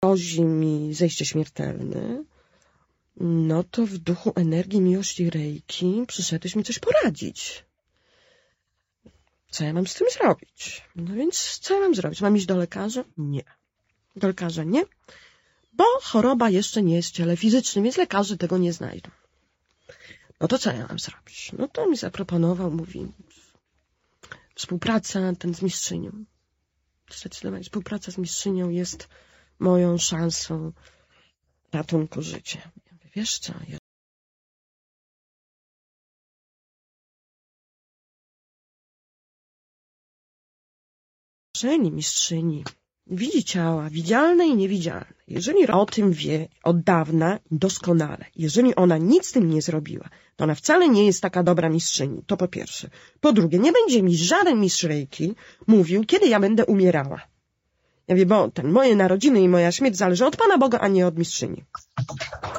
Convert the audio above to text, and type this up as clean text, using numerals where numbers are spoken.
grozi mi zejście śmiertelne, no to w duchu energii, miłości Reiki przyszedłeś mi coś poradzić. Co ja mam z tym zrobić? No więc co ja mam zrobić? Mam iść do lekarza? Nie. Do lekarza nie, bo choroba jeszcze nie jest w ciele fizycznym, więc lekarze tego nie znajdą. No to co ja mam zrobić? No to mi zaproponował, mówi, współpraca z mistrzynią. Zdecydowanie współpraca z mistrzynią jest moją szansą ratunku życia. Ja mówię, wiesz co, jeżeli mistrzyni widzi ciała widzialne i niewidzialne, jeżeli o tym wie od dawna doskonale, jeżeli ona nic z tym nie zrobiła, to ona wcale nie jest taka dobra mistrzyni, to po pierwsze. Po drugie, nie będzie mi żaden mistrz Reiki mówił, kiedy ja będę umierała. Ja wiem, bo moje narodziny i moja śmierć zależy od Pana Boga, a nie od mistrzyni.